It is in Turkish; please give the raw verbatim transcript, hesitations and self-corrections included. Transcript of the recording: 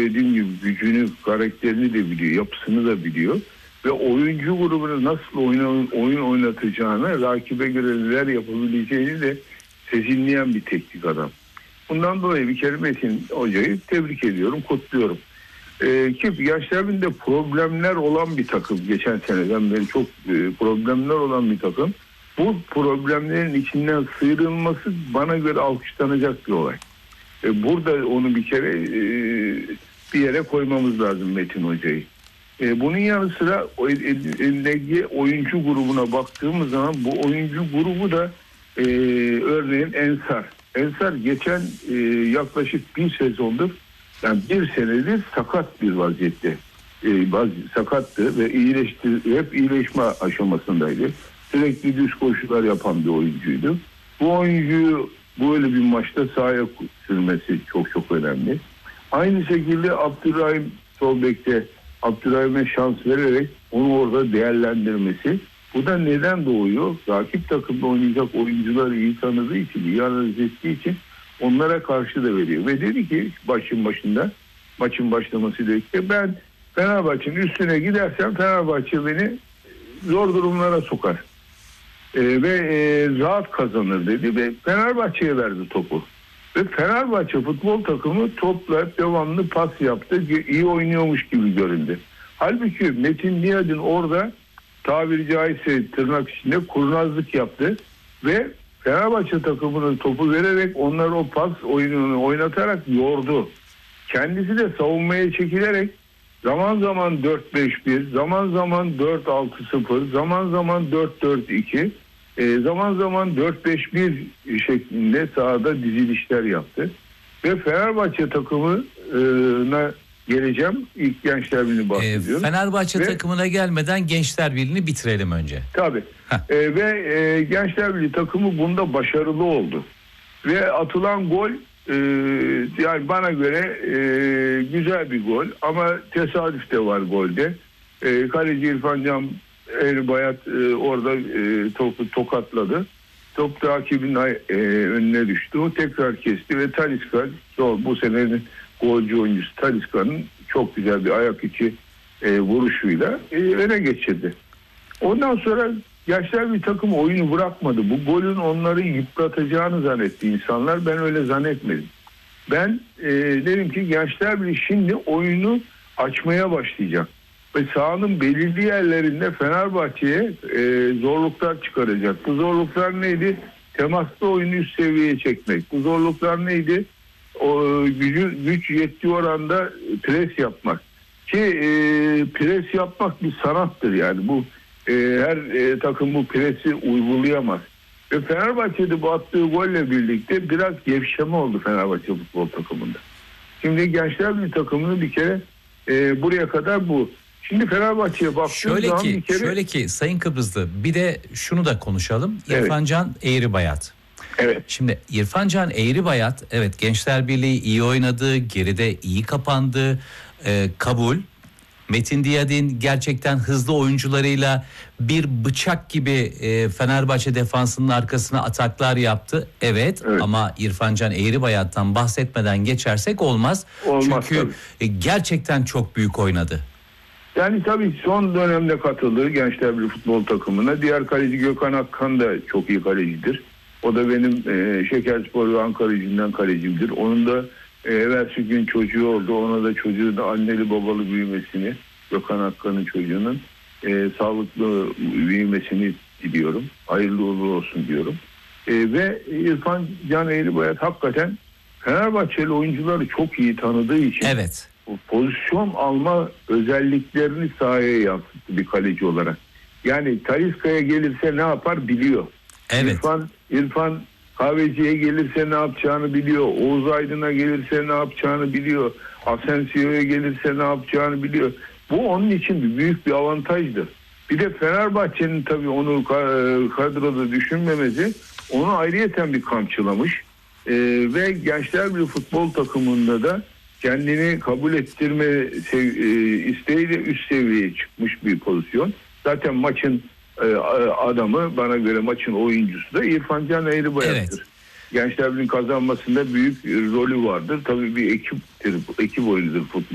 dediğim gibi gücünü, karakterini de biliyor, yapısını da biliyor. Ve oyuncu grubunu nasıl oyun, oyun oynatacağını, rakibe göre neler yapabileceğini de sezinleyen bir teknik adam. Bundan dolayı bir kere Metin Hoca'yı tebrik ediyorum, kutluyorum. Ee, ki Gençler Birliği'nde problemler olan bir takım, geçen seneden beri çok e, problemler olan bir takım. Bu problemlerin içinden sıyrılması bana göre alkışlanacak bir olay. Ee, burada onu bir kere e, bir yere koymamız lazım Metin Hoca'yı. Ee, bunun yanı sıra elindeki oyuncu grubuna baktığımız zaman bu oyuncu grubu da e, örneğin Ensar. Ensar geçen e, yaklaşık bir sezondur, yani bir senedir sakat bir vaziyette. E, bazı sakattı ve iyileşti, hep iyileşme aşamasındaydı. Sürekli düz koşular yapan bir oyuncuydu. Bu oyuncuyu böyle bir maçta sahaya sürmesi çok çok önemli. Aynı şekilde Abdurrahim Solbek'te Abdurrahim'e şans vererek onu orada değerlendirmesi. Bu da neden doğuyor? Rakip takımda oynayacak oyuncuları iyi tanıdığı için, iyi analiz ettiği için onlara karşı da veriyor. Ve dedi ki başın başında, maçın başlamasıyla birlikte, ben Fenerbahçe'nin üstüne gidersem Fenerbahçe beni zor durumlara sokar. Ee, ve e, rahat kazanır dedi ve Fenerbahçe'ye verdi topu. Ve Fenerbahçe futbol takımı topla devamlı pas yaptı. İyi oynuyormuş gibi göründü. Halbuki Metin Nihat'ın orada tabiri caizse tırnak içinde kurnazlık yaptı ve Fenerbahçe takımının topu vererek onları o pas oyununu oynatarak yordu. Kendisi de savunmaya çekilerek zaman zaman dört beş bir, zaman zaman dört altı sıfır, zaman zaman dört dört iki, e, zaman zaman dört beş bir şeklinde sahada dizilişler yaptı. Ve Fenerbahçe takımına geleceğim. İlk Gençler Birliği'ni bahsediyorum. E, Fenerbahçe ve, takımına gelmeden Gençler Birliği'ni bitirelim önce. Tabii. E, ve e, Gençler Birliği takımı bunda başarılı oldu. Ve atılan gol e, yani bana göre e, güzel bir gol ama tesadüf de var golde. E, kaleci İrfan Can Eğribayat e, orada e, topu tokatladı. Top rakibin e, önüne düştü. O tekrar kesti ve Talisca, bu senenin golcü oyuncusu Talisca'nın çok güzel bir ayak içi e, vuruşuyla e, öne geçirdi. Ondan sonra Gençler bir takım oyunu bırakmadı. Bu golün onları yıpratacağını zannetti insanlar. Ben öyle zannetmedim. Ben e, dedim ki Gençler bir şimdi oyunu açmaya başlayacak. Ve sahanın belirli yerlerinde Fenerbahçe'ye e, zorluklar çıkaracak. Bu zorluklar neydi? Temaslı oyunu üst seviyeye çekmek. Bu zorluklar neydi? O gücü, güç yettiği oranda pres yapmak. Ki e, pres yapmak bir sanattır yani. Bu e, her e, takım bu presi uygulayamaz. Ve Fenerbahçe'de bu attığı golle birlikte biraz gevşeme oldu Fenerbahçe futbol takımında. Şimdi Gençler bir takımını bir kere e, buraya kadar bu. Şimdi Fenerbahçe'ye baktığım şöyle zaman ki, bir kere... Şöyle ki Sayın Kıbrıslı, bir de şunu da konuşalım. Evet. İrfan Can Eğribayat. Evet. Şimdi İrfan Can Eğribayat, evet Gençler Birliği iyi oynadı, geride iyi kapandı, e, kabul. Metin Diyadin gerçekten hızlı oyuncularıyla bir bıçak gibi e, Fenerbahçe defansının arkasına ataklar yaptı. Evet, evet. Ama İrfan Can Eğribayat'tan bahsetmeden geçersek olmaz. Olmaz Çünkü e, gerçekten çok büyük oynadı. Yani tabii son dönemde katıldığı Gençler Birliği futbol takımına. Diğer kaleci Gökhan Akkan da çok iyi kalecidir. O da benim e, Şekerspor ve Ankara Gücü'nden kalecimdir. Onun da e, evvelsi gün çocuğu oldu. Ona da çocuğu da anneli babalı büyümesini, Gökhan Akkan'ın çocuğunun e, sağlıklı büyümesini diliyorum. Hayırlı uğurlu olsun diyorum. E, ve İrfan Can Eğribayat hakikaten Fenerbahçeli oyuncuları çok iyi tanıdığı için evet. pozisyon alma özelliklerini sahaya yansıttı bir kaleci olarak. Yani Talisca'ya gelirse ne yapar biliyor. Evet. İrfan, İrfan Kahveci'ye gelirse ne yapacağını biliyor. Oğuz Aydın'a gelirse ne yapacağını biliyor. Asensio'ya gelirse ne yapacağını biliyor. Bu onun için bir büyük bir avantajdı. Bir de Fenerbahçe'nin tabii onu kadroda düşünmemesi onu ayrıyeten bir kamçılamış. Ee, ve Gençler Birliği futbol takımında da kendini kabul ettirme sev- isteğiyle üst seviyeye çıkmış bir pozisyon. Zaten maçın e, adamı, bana göre maçın oyuncusu da İrfan Can Eğribayat'tır. Evet. Gençler Birliği'nin kazanmasında büyük rolü vardır. Tabii bir ekiptir, ekip oyunudur futbol.